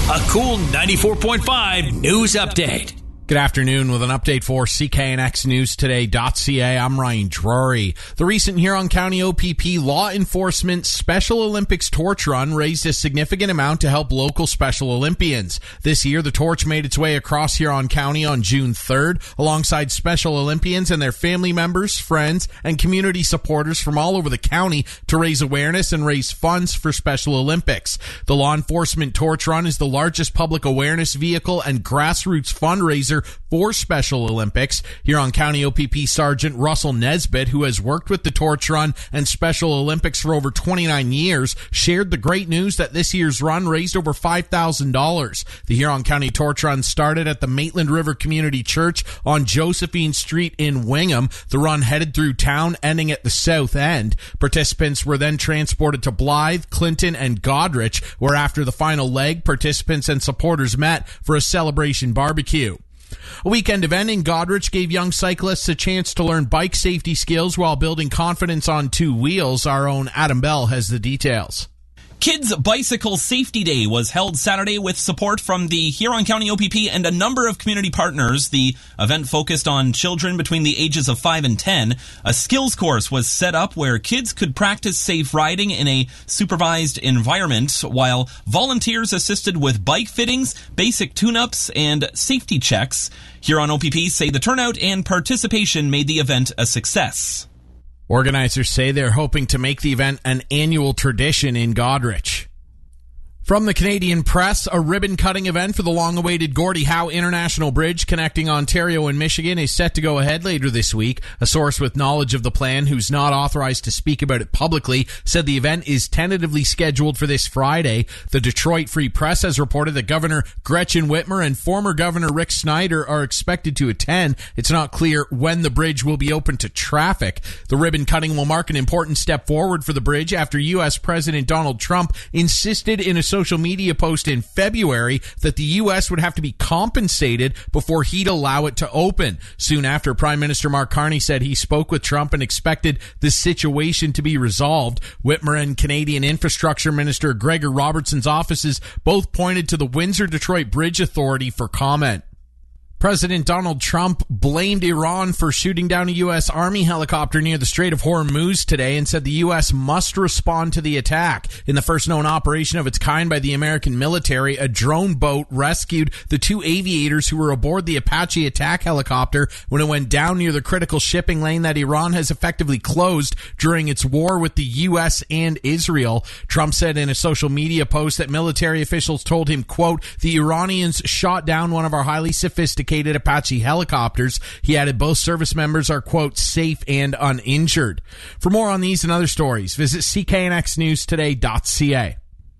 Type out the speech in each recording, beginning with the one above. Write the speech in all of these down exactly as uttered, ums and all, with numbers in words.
A cool ninety-four point five news update. Good afternoon with an update for C K N X News Today dot C A. I'm Ryan Drury. The recent Huron County O P P Law Enforcement Special Olympics Torch Run raised a significant amount to help local Special Olympians. This year, the torch made its way across Huron County on June third, alongside Special Olympians and their family members, friends, and community supporters from all over the county to raise awareness and raise funds for Special Olympics. The Law Enforcement Torch Run is the largest public awareness vehicle and grassroots fundraiser for Special Olympics. Huron County O P P Sergeant Russell Nesbitt, who has worked with the Torch Run and Special Olympics for over twenty-nine years, shared the great news that this year's run raised over five thousand dollars. The Huron County Torch Run started at the Maitland River Community Church on Josephine Street in Wingham. The run headed through town, ending at the south end. Participants were then transported to Blythe, Clinton, and Goderich, where after the final leg, participants and supporters met for a celebration barbecue. A weekend event in Goderich gave young cyclists a chance to learn bike safety skills while building confidence on two wheels. Our own Adam Bell has the details. Kids Bicycle Safety Day was held Saturday with support from the Huron County O P P and a number of community partners. The event focused on children between the ages of five and ten. A skills course was set up where kids could practice safe riding in a supervised environment, while volunteers assisted with bike fittings, basic tune-ups, and safety checks. Huron O P P say the turnout and participation made the event a success. Organizers say they're hoping to make the event an annual tradition in Goderich. From the Canadian Press, a ribbon-cutting event for the long-awaited Gordie Howe International Bridge connecting Ontario and Michigan is set to go ahead later this week. A source with knowledge of the plan, who's not authorized to speak about it publicly, said the event is tentatively scheduled for this Friday. The Detroit Free Press has reported that Governor Gretchen Whitmer and former Governor Rick Snyder are expected to attend. It's not clear when the bridge will be open to traffic. The ribbon-cutting will mark an important step forward for the bridge after U S President Donald Trump insisted in a social media post in February that the U S would have to be compensated before he'd allow it to open. Soon after, Prime Minister Mark Carney said he spoke with Trump and expected the situation to be resolved. Whitmer and Canadian Infrastructure Minister Gregor Robertson's offices both pointed to the Windsor-Detroit Bridge Authority for comment. President Donald Trump blamed Iran for shooting down a U S Army helicopter near the Strait of Hormuz today and said the U S must respond to the attack. In the first known operation of its kind by the American military, a drone boat rescued the two aviators who were aboard the Apache attack helicopter when it went down near the critical shipping lane that Iran has effectively closed during its war with the U S and Israel. Trump said in a social media post that military officials told him, quote, "The Iranians shot down one of our highly sophisticated Apache helicopters." He added both service members are, quote, "safe and uninjured." For more on these and other stories, visit C K N X News Today dot C A.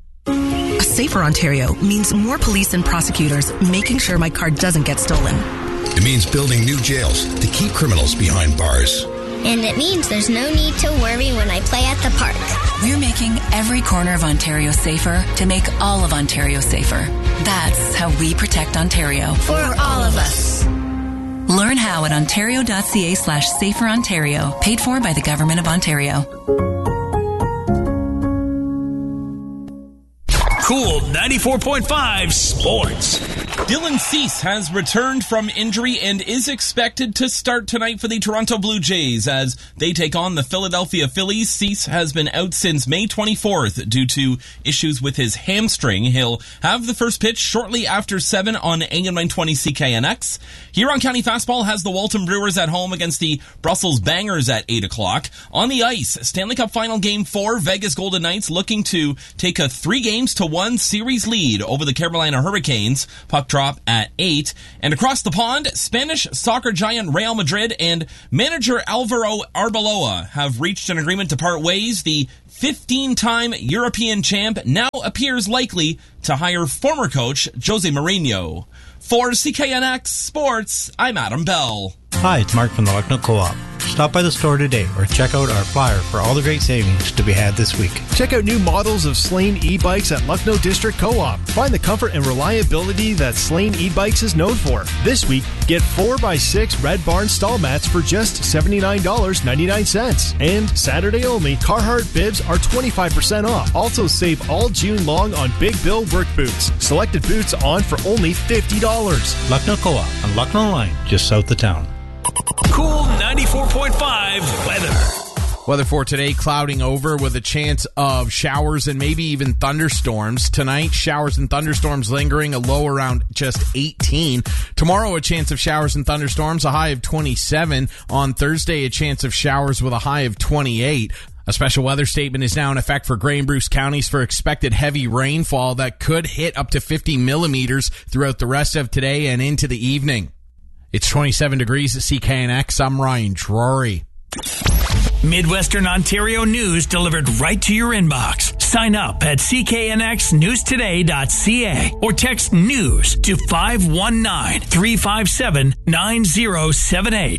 A safer Ontario means more police and prosecutors making sure my car doesn't get stolen. It means building new jails to keep criminals behind bars. And it means there's no need to worry when I play at the park. We're making every corner of Ontario safer to make all of Ontario safer. That's how we protect Ontario. For all of us. Learn how at ontario.ca slash safer Ontario. Paid for by the Government of Ontario. Cool ninety-four point five Sports. Dylan Cease has returned from injury and is expected to start tonight for the Toronto Blue Jays as they take on the Philadelphia Phillies. Cease has been out since May twenty-fourth due to issues with his hamstring. He'll have the first pitch shortly after seven on A M nine twenty C K N X. Huron County Fastball has the Walton Brewers at home against the Brussels Bangers at eight o'clock. On the ice, Stanley Cup Final Game four, Vegas Golden Knights looking to take a three games to one series lead over the Carolina Hurricanes. Puck drop at eight. And across the pond, Spanish soccer giant Real Madrid and manager Alvaro Arbeloa have reached an agreement to part ways. The fifteen-time European champ now appears likely to hire former coach Jose Mourinho. For C K N X Sports, I'm Adam Bell. Hi, it's Mark from the Lucknow Co-op. Stop by the store today or check out our flyer for all the great savings to be had this week. Check out new models of Slane e-bikes at Lucknow District Co-op. Find the comfort and reliability that Slane e-bikes is known for. This week, get four by six Red Barn stall mats for just seventy-nine dollars and ninety-nine cents. And Saturday only, Carhartt bibs are twenty-five percent off. Also save all June long on Big Bill work boots. Selected boots on for only fifty dollars. Lucknow Co-op on Lucknow Line, just south of town. Cool ninety-four point five weather. Weather for today, clouding over with a chance of showers and maybe even thunderstorms. Tonight, showers and thunderstorms lingering, a low around just eighteen. Tomorrow, a chance of showers and thunderstorms, a high of twenty-seven. On Thursday, a chance of showers with a high of twenty-eight. A special weather statement is now in effect for Grey and Bruce counties for expected heavy rainfall that could hit up to fifty millimeters throughout the rest of today and into the evening. It's twenty-seven degrees at C K N X. I'm Ryan Drury. Midwestern Ontario news delivered right to your inbox. Sign up at c k n x news today dot c a or text news to five one nine, three five seven, nine zero seven eight.